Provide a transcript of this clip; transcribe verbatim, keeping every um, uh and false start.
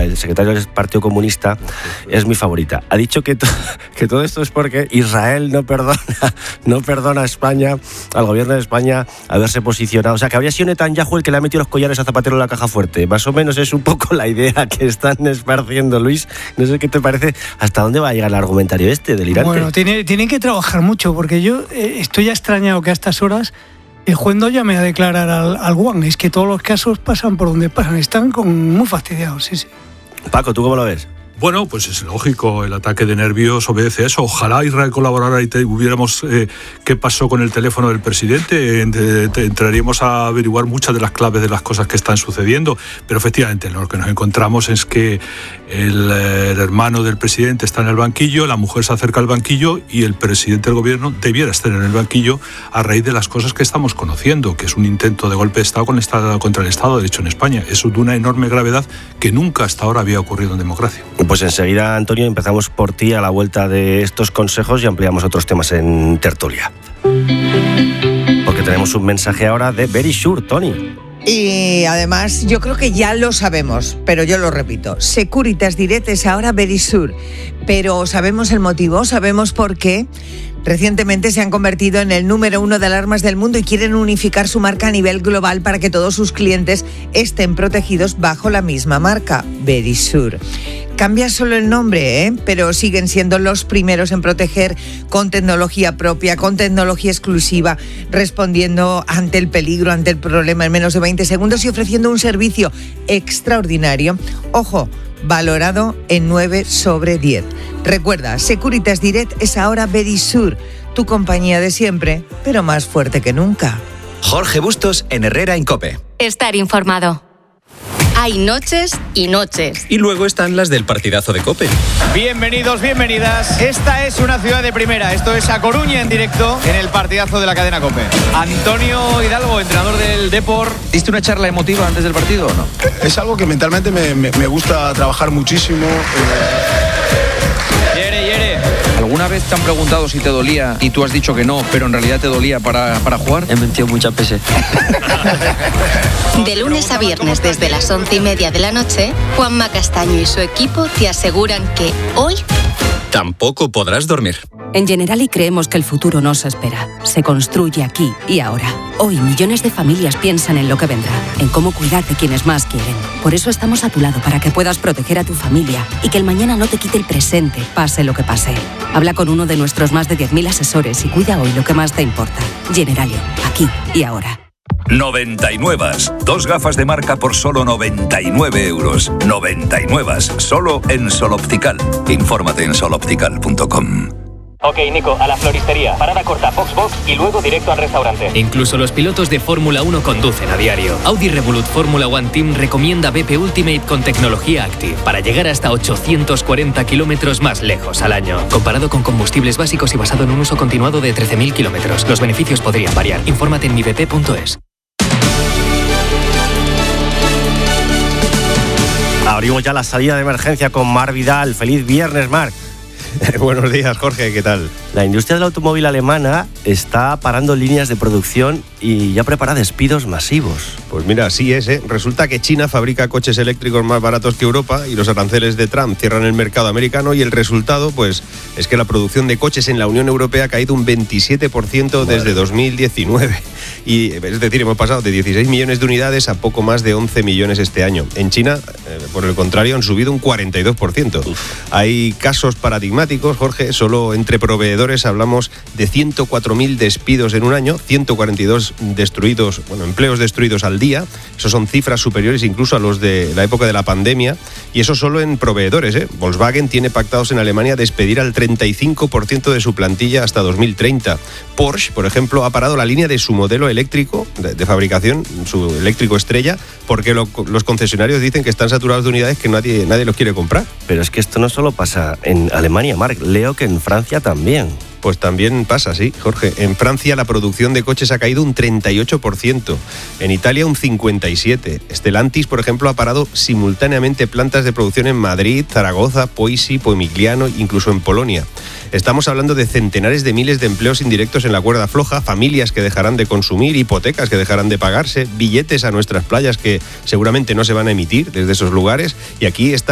el secretario del Partido Comunista, es mi favorita. Ha dicho que, to- que todo esto es porque Israel no perdona, no perdona a España, al gobierno de España, haberse posicionado. O sea, que habría sido Netanyahu el que le ha metido los collares a Zapatero en la caja fuerte. Más o menos es un poco la idea que están esparciendo, Luis. No sé qué te parece, hasta dónde va a llegar el argumentario este delirante. Bueno, tiene, tienen que trabajar mucho, porque yo eh, estoy extrañado que a estas horas el juez no llame a declarar al, al Guan. Es que todos los casos pasan por donde pasan, están con, muy fastidiados, sí, sí. Paco, ¿tú cómo lo ves? Bueno, pues es lógico, el ataque de nervios obedece a eso. Ojalá Israel colaborara y te, hubiéramos eh, qué pasó con el teléfono del presidente. Eh, te, entraríamos a averiguar muchas de las claves de las cosas que están sucediendo. Pero efectivamente, lo que nos encontramos es que el, el hermano del presidente está en el banquillo, la mujer se acerca al banquillo y el presidente del gobierno debiera estar en el banquillo a raíz de las cosas que estamos conociendo, que es un intento de golpe de Estado con el Estado, contra el Estado de Derecho en España. Eso de una enorme gravedad que nunca hasta ahora había ocurrido en democracia. Pues enseguida, Antonio, empezamos por ti a la vuelta de estos consejos y ampliamos otros temas en tertulia. Porque tenemos un mensaje ahora de Verisure, Tony. Y además, yo creo que ya lo sabemos, pero yo lo repito. Securitas Direct es ahora Verisure. Pero ¿sabemos el motivo? ¿Sabemos por qué? Recientemente se han convertido en el número uno de alarmas del mundo y quieren unificar su marca a nivel global para que todos sus clientes estén protegidos bajo la misma marca, Verisure. Cambia solo el nombre, ¿eh? Pero siguen siendo los primeros en proteger con tecnología propia, con tecnología exclusiva, respondiendo ante el peligro, ante el problema en menos de veinte segundos y ofreciendo un servicio extraordinario. Ojo, valorado en nueve sobre diez. Recuerda, Securitas Direct es ahora Verisure, tu compañía de siempre, pero más fuerte que nunca. Jorge Bustos en Herrera en COPE. Estar informado. Hay noches y noches. Y luego están las del partidazo de COPE. Bienvenidos, bienvenidas. Esta es una ciudad de primera. Esto es A Coruña en directo en el partidazo de la cadena COPE. Antonio Hidalgo, entrenador del Depor. ¿Diste una charla emotiva antes del partido o no? Es algo que mentalmente me, me, me gusta trabajar muchísimo. Yere, Yere. ¿Alguna vez te han preguntado si te dolía y tú has dicho que no, pero en realidad te dolía para, para jugar? He metido muchas veces. De lunes a viernes desde las once y media de la noche, Juanma Castaño y su equipo te aseguran que hoy tampoco podrás dormir. En Generali creemos que el futuro no se espera, se construye aquí y ahora. Hoy millones de familias piensan en lo que vendrá, en cómo cuidar de quienes más quieren. Por eso estamos a tu lado para que puedas proteger a tu familia y que el mañana no te quite el presente, pase lo que pase. Habla con uno de nuestros más de diez mil asesores y cuida hoy lo que más te importa. Generali, aquí y ahora. noventa y nueve. Dos gafas de marca por solo noventa y nueve euros. noventa y nueve. Solo en Sol Optical. Infórmate en sol optical punto com. Ok, Nico, a la floristería. Parada corta, Foxbox y luego directo al restaurante. Incluso los pilotos de Fórmula uno conducen a diario. Audi Revolut Fórmula One Team recomienda B P Ultimate con tecnología Active para llegar hasta ochocientos cuarenta kilómetros más lejos al año. Comparado con combustibles básicos y basado en un uso continuado de trece mil kilómetros. Los beneficios podrían variar. Infórmate en mi b p punto es. Abrimos ya la salida de emergencia con Marc Vidal. Feliz viernes, Marc. Buenos días, Jorge, ¿qué tal? La industria del automóvil alemana está parando líneas de producción y ya prepara despidos masivos. Pues mira, así es, ¿eh? Resulta que China fabrica coches eléctricos más baratos que Europa y los aranceles de Trump cierran el mercado americano y el resultado, pues, es que la producción de coches en la Unión Europea ha caído un veintisiete por ciento desde Madre. dos mil diecinueve. Y, es decir, hemos pasado de dieciséis millones de unidades a poco más de once millones este año. En China, eh, por el contrario, han subido un cuarenta y dos por ciento. Uf. Hay casos paradigmáticos, Jorge, solo entre proveedores hablamos de ciento cuatro mil despidos en un año, ciento cuarenta y dos destruidos, bueno, empleos destruidos al día. Eso son cifras superiores incluso a los de la época de la pandemia, y eso solo en proveedores, ¿eh? Volkswagen tiene pactados en Alemania despedir al treinta y cinco por ciento de su plantilla hasta dos mil treinta. Porsche, por ejemplo, ha parado la línea de su modelo eléctrico de, de fabricación, su eléctrico estrella, porque lo, los concesionarios dicen que están saturados de unidades que nadie, nadie los quiere comprar. Pero es que esto no solo pasa en Alemania, Marc, leo que en Francia también. Pues también pasa, sí, Jorge. En Francia la producción de coches ha caído un treinta y ocho por ciento, en Italia un cincuenta y siete por ciento. Stellantis, por ejemplo, ha parado simultáneamente plantas de producción en Madrid, Zaragoza, Poissy, Pomigliano, incluso en Polonia. Estamos hablando de centenares de miles de empleos indirectos en la cuerda floja, familias que dejarán de consumir, hipotecas que dejarán de pagarse, billetes a nuestras playas que seguramente no se van a emitir desde esos lugares, y aquí está